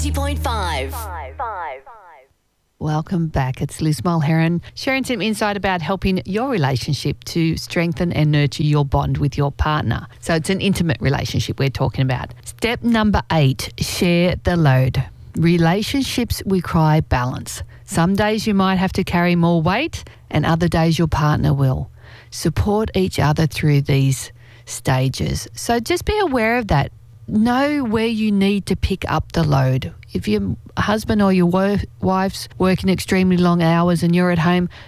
90.5. Welcome back. It's Liz Mulheron sharing some insight about helping your relationship to strengthen and nurture your bond with your partner. So it's an intimate relationship we're talking about. Step number 8, share the load. Relationships require balance. Some days you might have to carry more weight and other days your partner will. Support each other through these stages. So just be aware of that. Know where you need to pick up the load. If your husband or your wife's working extremely long hours and you're at home,